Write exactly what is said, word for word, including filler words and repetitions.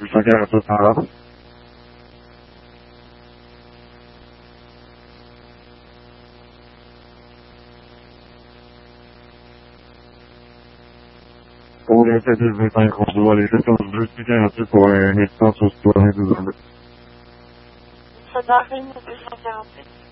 huit cent quarante-sept Sarah. Pour les sept vingt-cinq, on doit aller soixante-deux, huit cent quarante-sept pour un instant sur citoyen deux cent deux. Ça d'arrêt, deux cent quarante-sept.